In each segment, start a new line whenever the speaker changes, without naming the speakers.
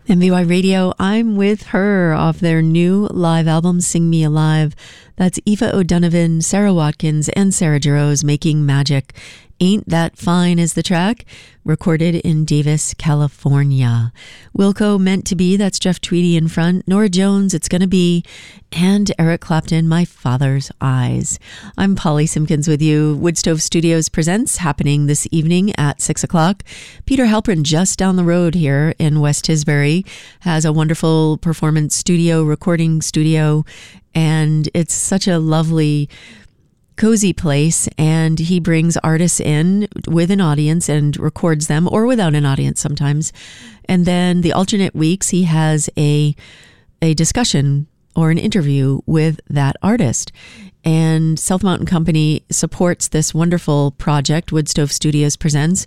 MVY Radio, I'm with her off their new live album, Sing Me Alive. That's Aoife O'Donovan, Sarah Watkins, and Sarah Jarosz making magic. Ain't That Fine is the track, recorded in Davis, California. Wilco, Meant to Be, that's Jeff Tweedy in front. Norah Jones, It's Gonna Be, and Eric Clapton, My Father's Eyes. I'm Polly Simpkins with you. Woodstove Studios presents, happening this evening at 6 o'clock. Peter Halprin, just down the road here in West Tisbury, has a wonderful performance studio, recording studio, and it's such a lovely cozy place, and he brings artists in with an audience and records them, or without an audience sometimes. And then the alternate weeks he has a discussion or an interview with that artist. And South Mountain Company supports this wonderful project, Woodstove Studios presents.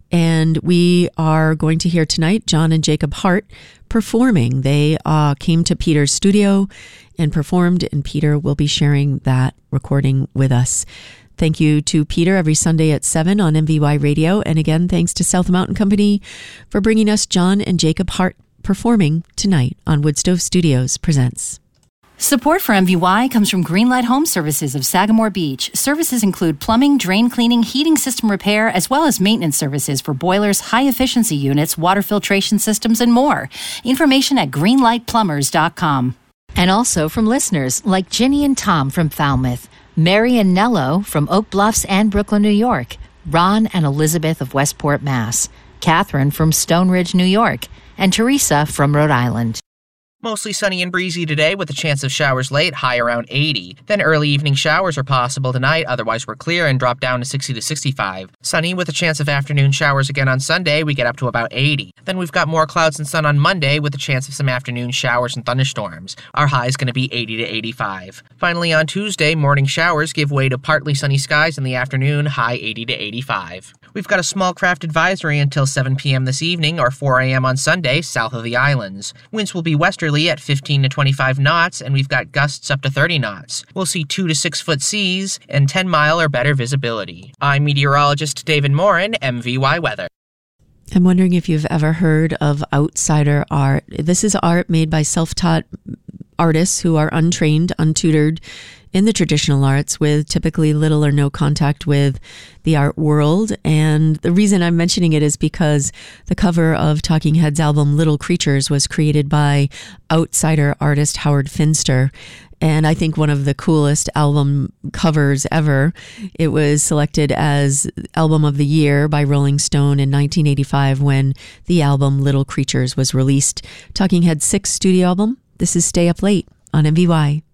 And we are going to hear tonight John and Jacob Hart performing. They came to Peter's studio and performed, and Peter will be sharing that recording with us. Thank you to Peter every Sunday at 7 on MVY Radio. And again, thanks to South Mountain Company for bringing us John and Jacob Hart performing tonight on Woodstove Studios Presents.
Support for MVY comes from Greenlight Home Services of Sagamore Beach. Services include plumbing, drain cleaning, heating system repair, as well as maintenance services for boilers, high-efficiency units, water filtration systems, and more. Information at greenlightplumbers.com.
And also from listeners like Ginny and Tom from Falmouth, Mary and Nello from Oak Bluffs and Brooklyn, New York, Ron and Elizabeth of Westport, Mass., Catherine from Stone Ridge, New York, and Teresa from Rhode Island.
Mostly sunny and breezy today with a chance of showers late, high around 80. Then early evening showers are possible tonight, otherwise we're clear and drop down to 60 to 65. Sunny with a chance of afternoon showers again on Sunday, we get up to about 80. Then we've got more clouds and sun on Monday with a chance of some afternoon showers and thunderstorms. Our high is going to be 80 to 85. Finally on Tuesday, morning showers give way to partly sunny skies in the afternoon, high 80 to 85. We've got a small craft advisory until 7 p.m. this evening or 4 a.m. on Sunday south of the islands. Winds will be westerly at 15 to 25 knots, and we've got gusts up to 30 knots. We'll see 2 to 6 foot seas and 10-mile or better visibility. I'm meteorologist David Morin, MVY Weather.
I'm wondering if you've ever heard of outsider art. This is art made by self-taught artists who are untrained, untutored in the traditional arts, with typically little or no contact with the art world. And the reason I'm mentioning it is because the cover of Talking Heads' album Little Creatures was created by outsider artist Howard Finster. And I think one of the coolest album covers ever. It was selected as Album of the Year by Rolling Stone in 1985 when the album Little Creatures was released. Talking Heads' 6th studio album. This is Stay Up Late on MVY.